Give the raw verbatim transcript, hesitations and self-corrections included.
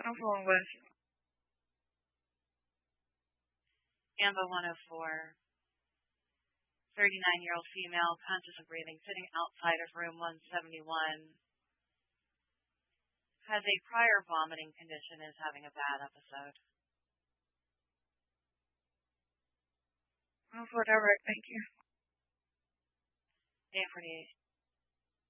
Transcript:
I'm from West. Ambo one oh four. thirty-nine-year-old female, conscious of breathing, sitting outside of room one seventy-one. Has a prior vomiting condition, is having a bad episode. I'm for direct, thank you. eight forty-eight.